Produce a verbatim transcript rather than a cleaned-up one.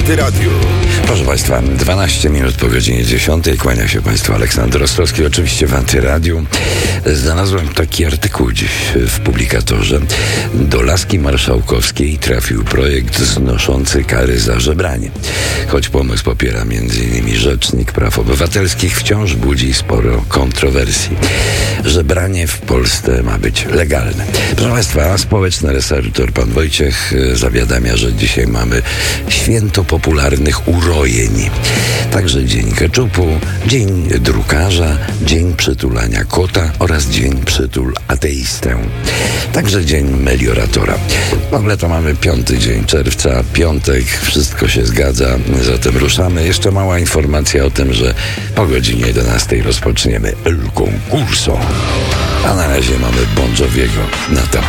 Antyradiu. Proszę Państwa, dwanaście minut po godzinie dziesiątej. Kłania się Państwu Aleksander Ostrowski, oczywiście w Antyradiu. Znalazłem taki artykuł dziś w Publikatorze. Do Laski Marszałkowskiej trafił projekt znoszący kary za żebranie. Choć pomysł popiera między innymi Rzecznik Praw Obywatelskich, wciąż budzi sporo kontrowersji. Żebranie w Polsce ma być legalne. Proszę Państwa, społeczny resorter pan Wojciech zawiadamia, że dzisiaj mamy święto popularnych urojeń. Także dzień keczupu, dzień drukarza, dzień przytulania kota oraz dzień przytul ateistę. Także dzień melioratora. W ogóle to mamy piąty dzień czerwca, piątek, wszystko się zgadza, zatem ruszamy. Jeszcze mała informacja o tym, że po godzinie jedenastej rozpoczniemy El Concurso. A na razie mamy Bon Joviego na tapecie.